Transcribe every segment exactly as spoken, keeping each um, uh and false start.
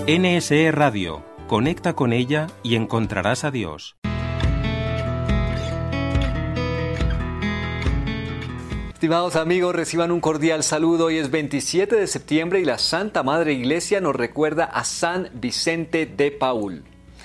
N S E Radio. Conecta con ella y encontrarás a Dios. Estimados amigos, reciban un cordial saludo. Hoy es veintisiete de septiembre y la Santa Madre Iglesia nos recuerda a San Vicente de Paúl.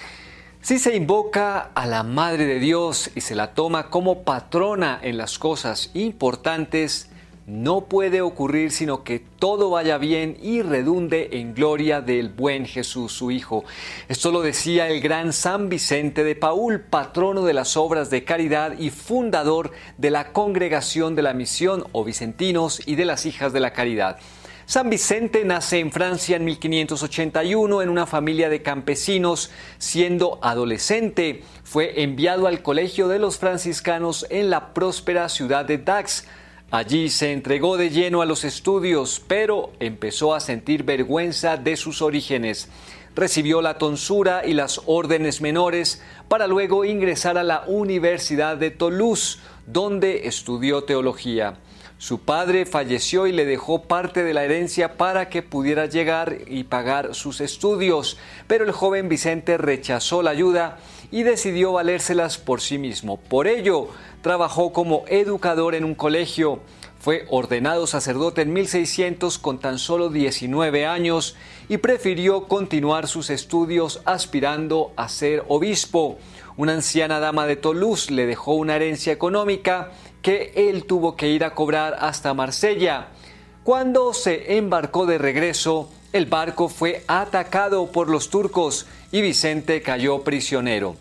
Si se invoca a la Madre de Dios y se la toma como patrona en las cosas importantes, no puede ocurrir sino que todo vaya bien y redunde en gloria del buen Jesús, su Hijo. Esto lo decía el gran San Vicente de Paúl, patrono de las obras de caridad y fundador de la Congregación de la Misión o Vicentinos y de las Hijas de la Caridad. San Vicente nace en Francia en mil quinientos ochenta y uno en una familia de campesinos. Siendo adolescente, fue enviado al colegio de los franciscanos en la próspera ciudad de Dax. Allí se entregó de lleno a los estudios, pero empezó a sentir vergüenza de sus orígenes. Recibió la tonsura y las órdenes menores para luego ingresar a la Universidad de Toulouse, donde estudió teología. Su padre falleció y le dejó parte de la herencia para que pudiera llegar y pagar sus estudios, pero el joven Vicente rechazó la ayuda y decidió valérselas por sí mismo. Por ello, trabajó como educador en un colegio. Fue ordenado sacerdote en mil seiscientos con tan solo diecinueve años y prefirió continuar sus estudios aspirando a ser obispo. Una anciana dama de Toulouse le dejó una herencia económica que él tuvo que ir a cobrar hasta Marsella. Cuando se embarcó de regreso, el barco fue atacado por los turcos y Vicente cayó prisionero.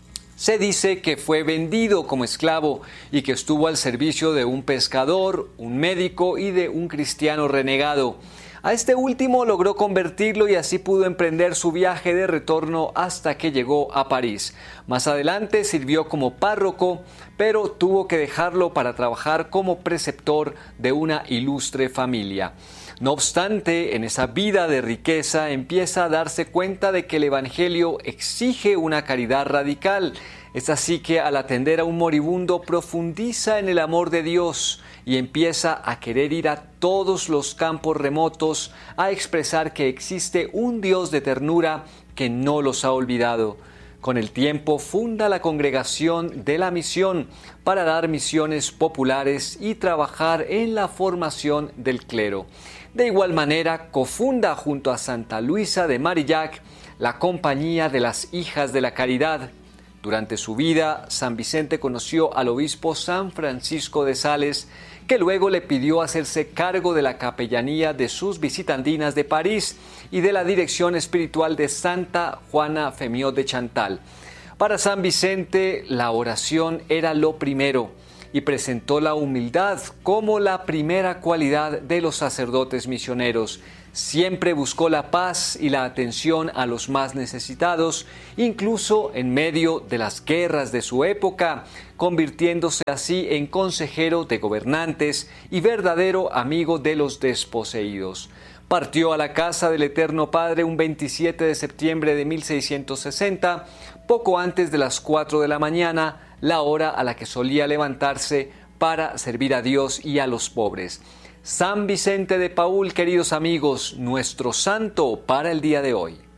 Se dice que fue vendido como esclavo y que estuvo al servicio de un pescador, un médico y de un cristiano renegado. A este último logró convertirlo y así pudo emprender su viaje de retorno hasta que llegó a París. Más adelante sirvió como párroco, pero tuvo que dejarlo para trabajar como preceptor de una ilustre familia. No obstante, en esa vida de riqueza empieza a darse cuenta de que el Evangelio exige una caridad radical. Es así que al atender a un moribundo profundiza en el amor de Dios y empieza a querer ir a todos los campos remotos a expresar que existe un Dios de ternura que no los ha olvidado. Con el tiempo funda la Congregación de la Misión para dar misiones populares y trabajar en la formación del clero. De igual manera, cofunda junto a Santa Luisa de Marillac la Compañía de las Hijas de la Caridad. Durante su vida, San Vicente conoció al obispo San Francisco de Sales, que luego le pidió hacerse cargo de la capellanía de sus visitandinas de París y de la dirección espiritual de Santa Juana Femiot de Chantal. Para San Vicente, la oración era lo primero y presentó la humildad como la primera cualidad de los sacerdotes misioneros. Siempre buscó la paz y la atención a los más necesitados, incluso en medio de las guerras de su época, convirtiéndose así en consejero de gobernantes y verdadero amigo de los desposeídos. Partió a la casa del Eterno Padre un veintisiete de septiembre de mil seiscientos sesenta, poco antes de las cuatro de la mañana, la hora a la que solía levantarse para servir a Dios y a los pobres. San Vicente de Paúl, queridos amigos, nuestro santo para el día de hoy.